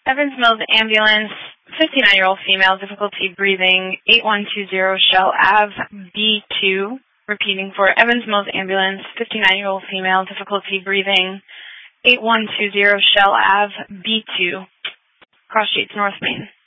Evans Mills Ambulance, 59-year-old female, difficulty breathing, 8120 Shell Ave, B2. Repeating for Evans Mills Ambulance, 59-year-old female, difficulty breathing, 8120 Shell Ave, B2. Cross Streets, North Main.